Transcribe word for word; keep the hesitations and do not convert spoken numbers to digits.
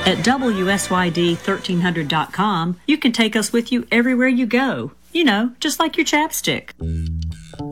At W S Y D thirteen hundred dot com, you can take us with you everywhere you go. You know, just like your chapstick.